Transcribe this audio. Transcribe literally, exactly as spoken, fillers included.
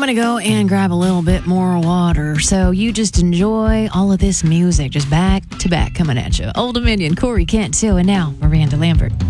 going to go and grab a little bit more water. So you just enjoy all of this music, just back to back coming at you. Old Dominion, Corey Kent, too, and now Miranda Lambert.